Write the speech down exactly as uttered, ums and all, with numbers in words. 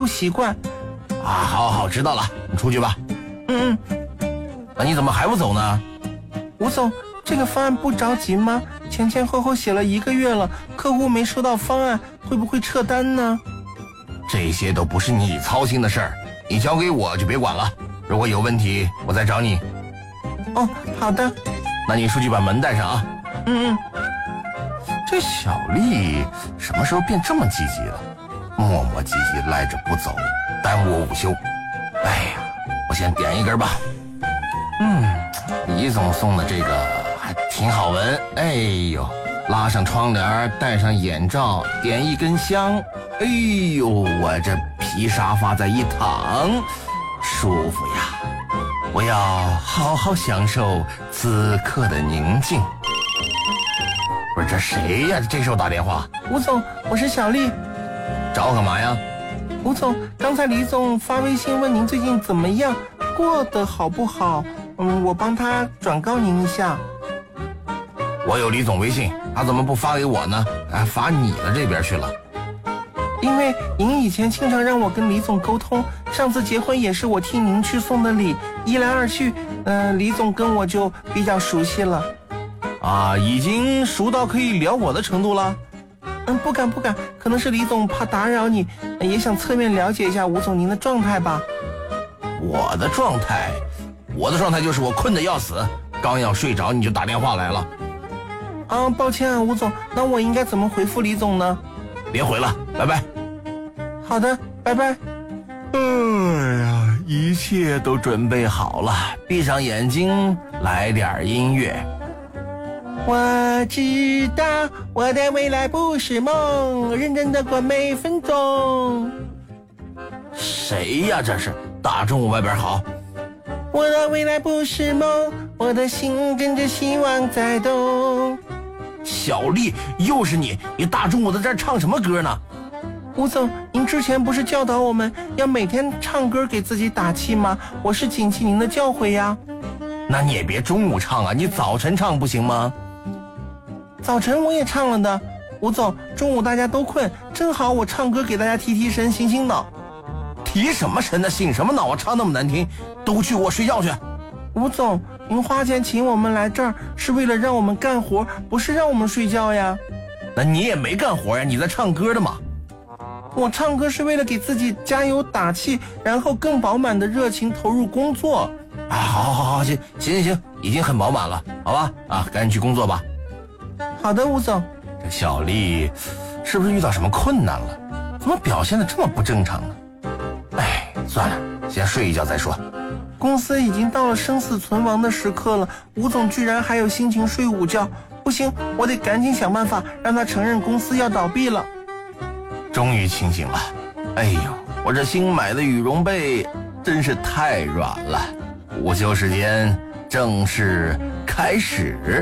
习惯。 啊，好好，知道了，你出去吧。 嗯嗯。那你怎么还不走呢？ 吴总，这个方案不着急吗？前前后后写了一个月了，客户没收到方案，会不会撤单呢？ 这些都不是你操心的事儿，你交给我就别管了。如果有问题，我再找你。 哦，好的。 那你出去把门带上啊。 嗯嗯。 这小丽什么时候变这么积极了？磨磨唧唧赖着不走，耽误我午休。哎呀，我先点一根吧。嗯，李总送的这个还挺好闻。哎呦，拉上窗帘，戴上眼罩，点一根香。哎呦，我这皮沙发再一躺，舒服呀！我要好好享受此刻的宁静。不是，这谁呀？这时候打电话。 吴总，我是小丽。 找我干嘛呀？ 吴总，刚才李总发微信问您最近怎么样，过得好不好？嗯，我帮他转告您一下。 我有李总微信，他怎么不发给我呢？啊，发你的这边去了。 因为您以前经常让我跟李总沟通，上次结婚也是我替您去送的礼，一来二去，嗯、呃，李总跟我就比较熟悉了。 啊，已经熟到可以聊我的程度了？ 嗯，不敢不敢，可能是李总怕打扰你，也想侧面了解一下吴总您的状态吧。 我的状态，我的状态就是我困得要死，刚要睡着你就打电话来了。 啊，抱歉啊，吴总，那我应该怎么回复李总呢？ 别回了，拜拜。 好的，拜拜。 哎呀，一切都准备好了，闭上眼睛，来点音乐。 我知道我的未来不是梦，认真的过每分钟。 谁呀？这是大中午外边好。 我的未来不是梦，我的心跟着希望在动。 小丽，又是你！你大中午的这儿唱什么歌呢？ 吴总，您之前不是教导我们要每天唱歌给自己打气吗？我是谨记您的教诲呀。 那你也别中午唱啊，你早晨唱不行吗？ 早晨我也唱了的。吴总，中午大家都困，正好我唱歌给大家提提神，醒醒脑。 提什么神呢？醒什么脑啊？唱那么难听，都去我睡觉去。 吴总，您花钱请我们来这儿是为了让我们干活，不是让我们睡觉呀。 那你也没干活呀，你在唱歌的嘛。 我唱歌是为了给自己加油打气，然后更饱满的热情投入工作。 啊，好好好，行行行行，已经很饱满了，好吧？啊，赶紧去工作吧。 好的，吴总。 这小丽是不是遇到什么困难了？怎么表现得这么不正常呢？哎，算了，先睡一觉再说。 公司已经到了生死存亡的时刻了，吴总居然还有心情睡午觉，不行，我得赶紧想办法让他承认公司要倒闭了。 终于清醒了，哎呦，我这新买的羽绒被真是太软了。午休时间正式开始。